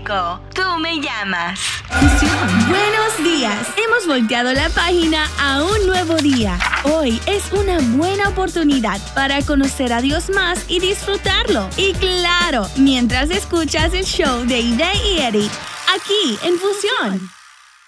México. Tú me llamas. Buenos días. Hemos volteado la página a un nuevo día. Hoy es una buena oportunidad para conocer a Dios más y disfrutarlo. Y claro, mientras escuchas el show de Ide y Eddie, aquí en Fusión.